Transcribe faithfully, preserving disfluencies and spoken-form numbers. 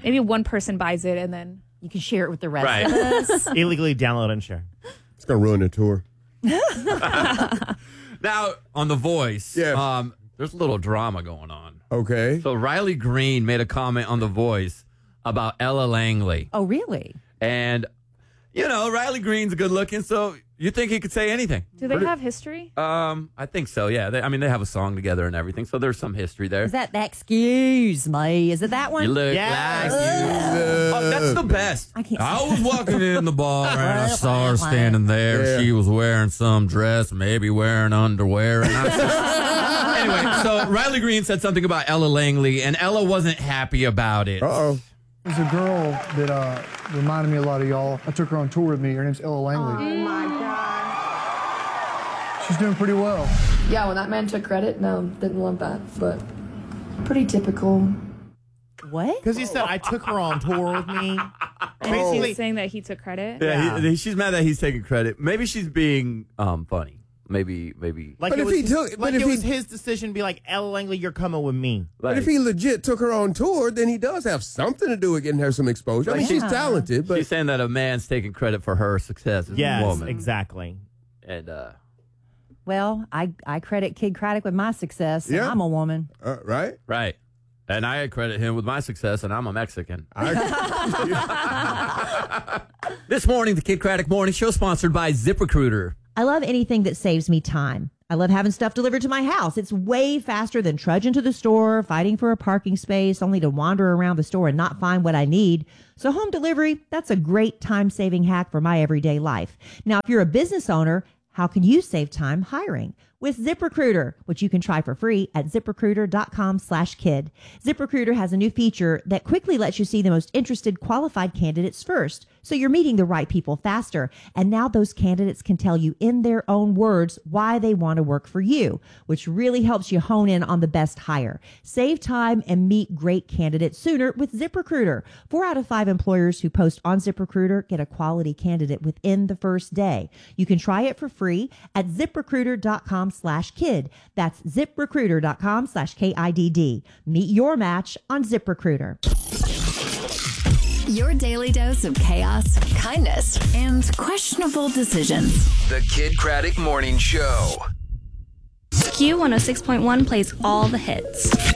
Maybe one person buys it and then you can share it with the rest Right. of us. Illegally download and share. It's going to ruin the tour. Now, on The Voice, Yeah. um, there's a little drama going on. Okay. So Riley Green made a comment on The Voice about Ella Langley. Oh, really? And, you know, Riley Green's good looking, so you think he could say anything. do they have history? Um, I think so, yeah. They, I mean, they have a song together and everything, so there's some history there. Is that the excuse me? Is it that one? You look Yes. like you. Oh, that's the best. I can't- I was walking in the bar and I saw her standing there. Yeah. She was wearing some dress, maybe wearing underwear. And I said, anyway, so Riley Green said something about Ella Langley, and Ella wasn't happy about it. Uh-oh. There's a girl that uh, reminded me a lot of y'all. I took her on tour with me. Her name's Ella Langley. Oh my God. She's doing pretty well. Yeah, when that man took credit, no, didn't love that, but pretty typical. What? Because he said, I took her on tour with me. And Basically, she's saying that he took credit. Yeah, he- he- she's mad that he's taking credit. Maybe she's being um, funny. Maybe, maybe. like But it if was, he took- like but it if was he- his decision to be like, Ella Langley, you're coming with me. But if he legit took her on tour, then he does have something to do with getting her some exposure. I mean, she's Yeah. talented, but She's saying that a man's taking credit for her success as Yes, a woman. exactly. And uh, Well, I, I credit Kid Craddock with my success, and Yeah. I'm a woman. uh, right? right. And I credit him with my success, and I'm a Mexican. I, This morning, the Kid Craddock Morning Show, sponsored by ZipRecruiter. I love anything that saves me time. I love having stuff delivered to my house. It's way faster than trudging to the store, fighting for a parking space, only to wander around the store and not find what I need. So home delivery, that's a great time-saving hack for my everyday life. Now, if you're a business owner, how can you save time hiring? With ZipRecruiter, which you can try for free at ZipRecruiter.com slash kid. ZipRecruiter has a new feature that quickly lets you see the most interested qualified candidates first, so you're meeting the right people faster. And now those candidates can tell you in their own words why they want to work for you, which really helps you hone in on the best hire. Save time and meet great candidates sooner with ZipRecruiter. Four out of five employers who post on ZipRecruiter get a quality candidate within the first day. You can try it for free at ZipRecruiter.com slash kid. That's ZipRecruiter.com slash K I D D. Meet your match on ZipRecruiter. Your daily dose of chaos, kindness, and questionable decisions. The Kid Craddock Morning Show. Q one oh six point one plays all the hits.